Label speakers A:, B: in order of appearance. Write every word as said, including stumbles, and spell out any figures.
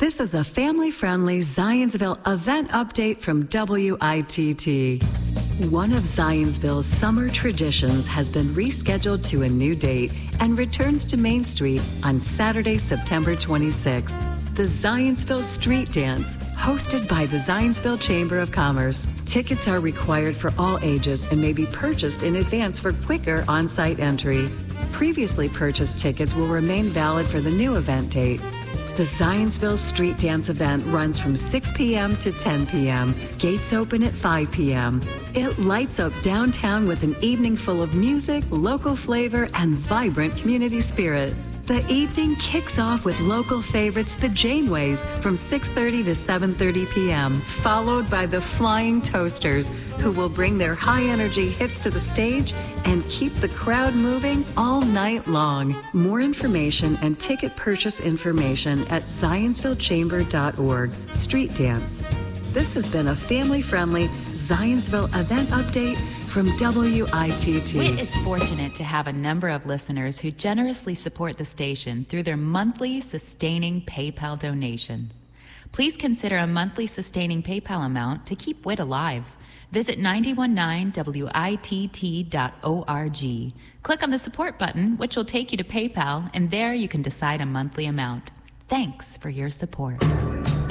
A: This is a family-friendly Zionsville event update from W I T T. One of Zionsville's summer traditions has been rescheduled to a new date and returns to Main Street on Saturday, September twenty-sixth. The Zionsville Street Dance, hosted by the Zionsville Chamber of Commerce. Tickets are required for all ages and may be purchased in advance for quicker on-site entry. Previously purchased tickets will remain valid for the new event date. The Zionsville Street Dance event runs from six p.m. to ten p.m. Gates open at five p.m. It lights up downtown with an evening full of music, local flavor, and vibrant community spirit. The evening kicks off with local favorites, the Janeways, from six thirty to seven thirty p.m., followed by the Flying Toasters, who will bring their high-energy hits to the stage and keep the crowd moving all night long. More information and ticket purchase information at zionsville chamber dot org. Street Dance. This has been a family-friendly Zionsville event update from W I T T.
B: WIT is fortunate to have a number of listeners who generously support the station through their monthly sustaining PayPal donations. Please consider a monthly sustaining PayPal amount to keep WIT alive. Visit nine one nine W I T T dot org. Click on the support button, which will take you to PayPal, and there you can decide a monthly amount. Thanks for your support.